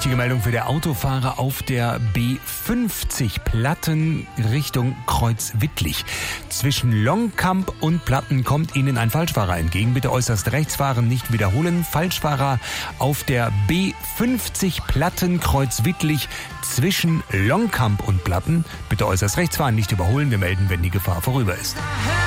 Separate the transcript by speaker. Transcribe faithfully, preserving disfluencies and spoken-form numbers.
Speaker 1: Wichtige Meldung für der Autofahrer auf der B fünfzig Platten Richtung Kreuzwittlich. Zwischen Longkamp und Platten kommt Ihnen ein Falschfahrer entgegen. Bitte äußerst rechts fahren, nicht wiederholen. Falschfahrer auf der B fünfzig Platten Kreuzwittlich zwischen Longkamp und Platten. Bitte äußerst rechts fahren, nicht überholen. Wir melden, wenn die Gefahr vorüber ist.